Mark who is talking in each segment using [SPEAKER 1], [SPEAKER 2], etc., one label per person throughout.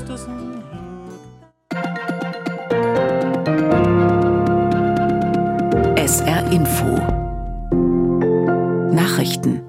[SPEAKER 1] SR Info Nachrichten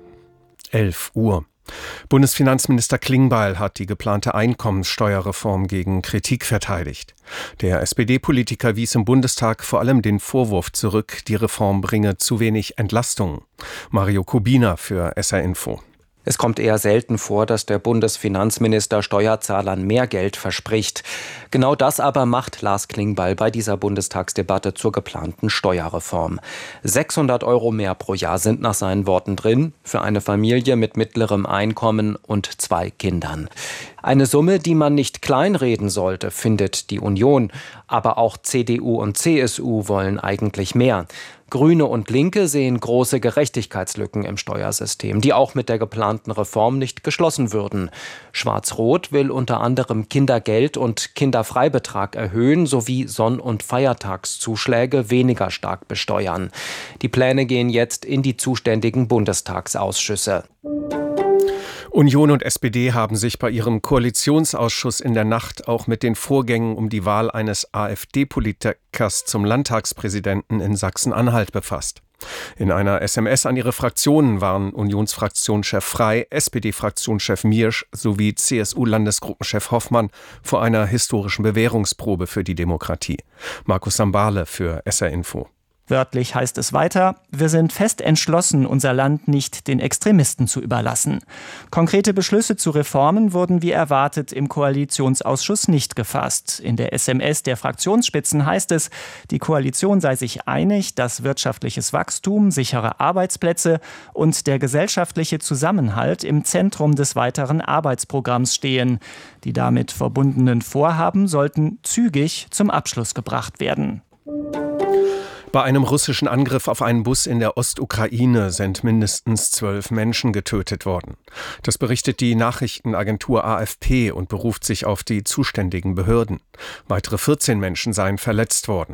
[SPEAKER 2] 11 Uhr. Bundesfinanzminister Klingbeil hat die geplante Einkommenssteuerreform gegen Kritik verteidigt. Der SPD-Politiker wies im Bundestag vor allem den Vorwurf zurück, die Reform bringe zu wenig Entlastung. Mario Kubina für SR Info.
[SPEAKER 3] Es kommt eher selten vor, dass der Bundesfinanzminister Steuerzahlern mehr Geld verspricht. Genau das aber macht Lars Klingbeil bei dieser Bundestagsdebatte zur geplanten Steuerreform. 600 € mehr pro Jahr sind nach seinen Worten drin, für eine Familie mit mittlerem Einkommen und 2 Kindern. Eine Summe, die man nicht kleinreden sollte, findet die Union. Aber auch CDU und CSU wollen eigentlich mehr. Grüne und Linke sehen große Gerechtigkeitslücken im Steuersystem, die auch mit der geplanten Reform nicht geschlossen würden. Schwarz-Rot will unter anderem Kindergeld und Kinderfreibetrag erhöhen sowie Sonn- und Feiertagszuschläge weniger stark besteuern. Die Pläne gehen jetzt in die zuständigen Bundestagsausschüsse.
[SPEAKER 2] Union und SPD haben sich bei ihrem Koalitionsausschuss in der Nacht auch mit den Vorgängen um die Wahl eines AfD-Politikers zum Landtagspräsidenten in Sachsen-Anhalt befasst. In einer SMS an ihre Fraktionen waren Unionsfraktionschef Frey, SPD-Fraktionschef Miersch sowie CSU-Landesgruppenchef Hoffmann vor einer historischen Bewährungsprobe für die Demokratie. Markus Sambale für SR Info.
[SPEAKER 4] Wörtlich heißt es weiter: Wir sind fest entschlossen, unser Land nicht den Extremisten zu überlassen. Konkrete Beschlüsse zu Reformen wurden wie erwartet im Koalitionsausschuss nicht gefasst. In der SMS der Fraktionsspitzen heißt es, die Koalition sei sich einig, dass wirtschaftliches Wachstum, sichere Arbeitsplätze und der gesellschaftliche Zusammenhalt im Zentrum des weiteren Arbeitsprogramms stehen. Die damit verbundenen Vorhaben sollten zügig zum Abschluss gebracht werden.
[SPEAKER 2] Bei einem russischen Angriff auf einen Bus in der Ostukraine sind mindestens 12 Menschen getötet worden. Das berichtet die Nachrichtenagentur AFP und beruft sich auf die zuständigen Behörden. Weitere 14 Menschen seien verletzt worden.